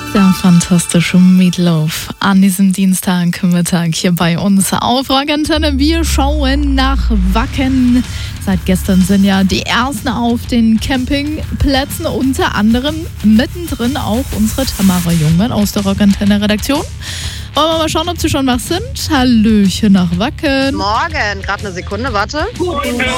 Der fantastische Meatloaf an diesem Dienstagmittag hier bei uns auf Rock Antenne. Wir schauen nach Wacken. Seit gestern sind ja die ersten auf den Campingplätzen, unter anderem mittendrin auch unsere Tamara Jungmann aus der Rock Antenne Redaktion. Wollen wir mal schauen, ob Sie schon wach sind? Hallöchen nach Wacken. Morgen, gerade eine Sekunde, warte. Guten Morgen.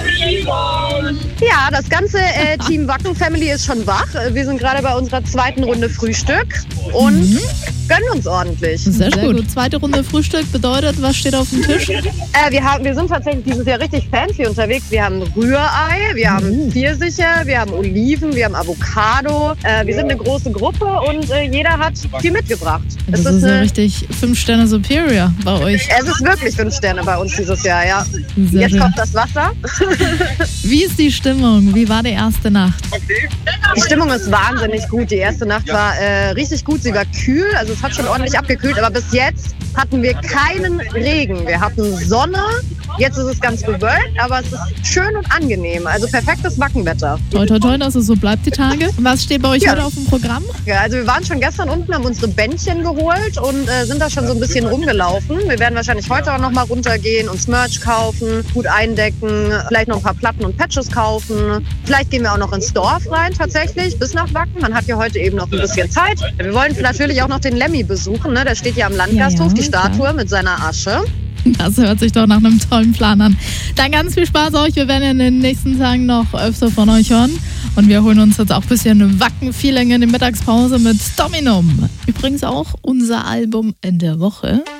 Ja, das ganze Team Wacken Family ist schon wach. Wir sind gerade bei unserer zweiten Runde Frühstück und gönnen uns ordentlich. Sehr gut. Zweite Runde Frühstück bedeutet, was steht auf dem Tisch? Wir sind tatsächlich dieses Jahr richtig fancy unterwegs. Wir haben Rührei, wir haben Pfirsiche, wir haben Oliven, wir haben Avocado. Wir sind eine große Gruppe und jeder hat viel mitgebracht. Das ist ja richtig 5 Sterne Superior bei euch. Es ist wirklich 5 Sterne bei uns dieses Jahr, ja. Sehr Jetzt schön. kommt das Wasser. Wie ist die Stimmung? Wie war die erste Nacht? Die Stimmung ist wahnsinnig gut. Die erste Nacht war richtig gut. Sie war kühl, also es hat schon ordentlich abgekühlt. Aber bis jetzt hatten wir keinen Regen. Wir hatten Sonne. Jetzt ist es ganz bewölkt, aber es ist schön und angenehm. Also perfektes Wackenwetter. Toi, toi, toi, dass es so bleibt die Tage. Was steht bei euch heute auf dem Programm? Ja, also wir waren schon gestern unten, haben unsere Bändchen geholt und sind da schon so ein bisschen rumgelaufen. Wir werden wahrscheinlich heute auch noch mal runtergehen, uns Merch kaufen, gut eindecken, vielleicht noch ein paar Platten und Patches kaufen. Vielleicht gehen wir auch noch ins Dorf rein tatsächlich, bis nach Wacken. Man hat ja heute eben noch ein bisschen Zeit. Wir wollen natürlich auch noch den Lemmy besuchen, ne? Der steht ja am Landgasthof, die Statue mit seiner Asche. Das hört sich doch nach einem tollen Plan an. Dann ganz viel Spaß euch. Wir werden in den nächsten Tagen noch öfter von euch hören. Und wir holen uns jetzt auch ein bisschen Wacken-Feeling in die Mittagspause mit Dominum. Übrigens auch unser Album in der Woche.